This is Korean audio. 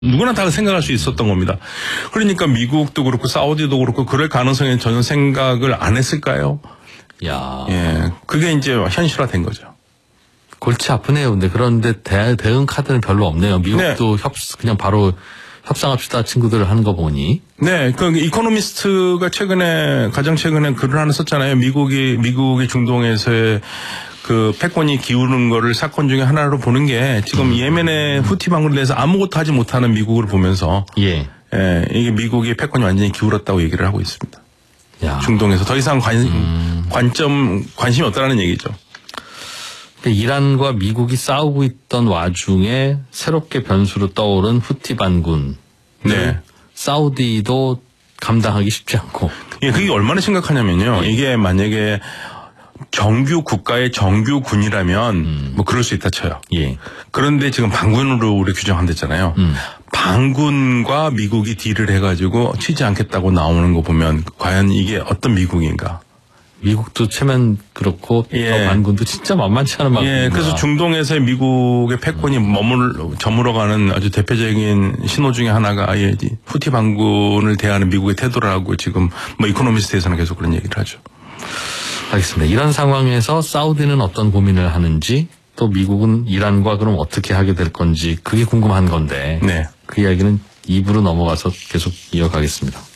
누구나 다 생각할 수 있었던 겁니다. 그러니까 미국도 그렇고 사우디도 그렇고 그럴 가능성에 전혀 생각을 안 했을까요? 야, 예, 그게 이제 현실화된 거죠. 골치 아프네요. 근데 그런데 대응 카드는 별로 없네요. 미국도 그냥 바로 협상합시다 친구들 하는 거 보니. 네, 그 이코노미스트가 가장 최근에 글을 하나 썼잖아요. 미국이 중동에서의 그 패권이 기우는 거를 사건 중에 하나로 보는 게 지금 예멘의 후티 반군에 대해서 아무것도 하지 못하는 미국을 보면서 예, 이게 미국의 패권이 완전히 기울었다고 얘기를 하고 있습니다. 야. 중동에서 더 이상 관심이 없다는 얘기죠. 이란과 미국이 싸우고 있던 와중에 새롭게 변수로 떠오른 후티 반군. 네. 사우디도 감당하기 쉽지 않고. 예, 그게 얼마나 심각하냐면요. 이게 만약에 정규 국가의 정규 군이라면 뭐 그럴 수 있다 쳐요. 예. 그런데 지금 반군으로 우리 규정한댔잖아요. 반군과 미국이 딜을 해가지고 치지 않겠다고 나오는 거 보면 과연 이게 어떤 미국인가? 미국도 체면 그렇고 예. 반군도 진짜 만만치 않은 반군입니다. 예, 그래서 중동에서의 미국의 패권이 저물어가는 아주 대표적인 신호 중에 하나가 아예 후티 반군을 대하는 미국의 태도라고 지금 뭐 이코노미스트에서는 계속 그런 얘기를 하죠. 알겠습니다. 이런 상황에서 사우디는 어떤 고민을 하는지 또 미국은 이란과 그럼 어떻게 하게 될 건지 그게 궁금한 건데 네. 그 이야기는 2부로 넘어가서 계속 이어가겠습니다.